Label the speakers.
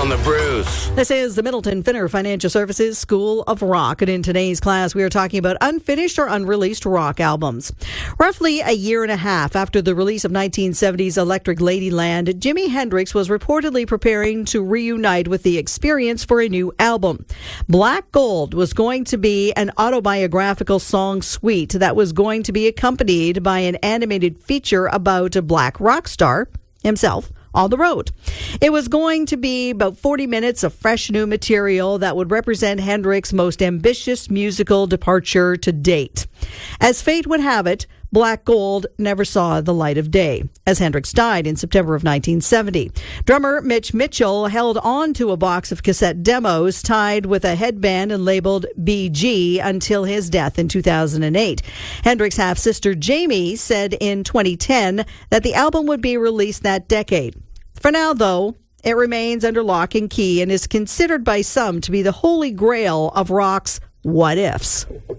Speaker 1: on the Bruce.
Speaker 2: This is the Middleton Finner Financial Services School of Rock. And in today's class, we are talking about unfinished or unreleased rock albums. Roughly a year and a half after the release of 1970's Electric Ladyland, Jimi Hendrix was reportedly preparing to reunite with the Experience for a new album. Black Gold was going to be an autobiographical song suite that was going to be accompanied by an animated feature about a black rock star himself on the road. It was going to be about 40 minutes of fresh new material that would represent Hendrix's most ambitious musical departure to date. As fate would have it, Black Gold never saw the light of day, as Hendrix died in September of 1970. Drummer Mitch Mitchell held on to a box of cassette demos tied with a headband and labeled BG until his death in 2008. Hendrix's half-sister Jamie said in 2010 that the album would be released that decade. For now, though, it remains under lock and key and is considered by some to be the holy grail of rock's what-ifs.